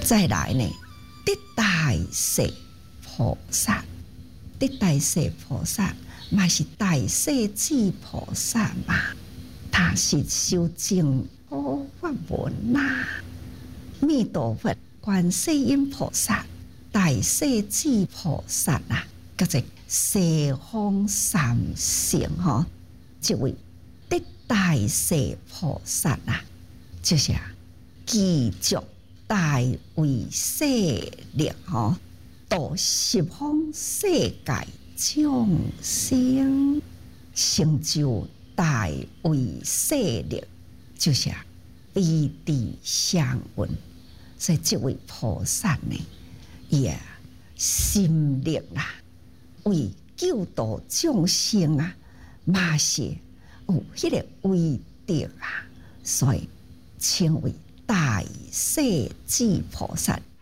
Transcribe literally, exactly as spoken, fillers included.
再来呢，得大势菩萨，得大势菩萨嘛是大势至菩萨嘛，他是修净土法门呐。弥陀佛、观世音菩萨、大势至菩萨啊，叫做西方三圣吼。这位得大势菩萨啊，就是啊，具足大威势力吼，度十方世界众生，成就大威势力，就是啊，悲地相闻。所以这位菩萨呢，也心力啦，为救度众生啊，嘛是有迄个威德啊，所以称为大势至菩萨。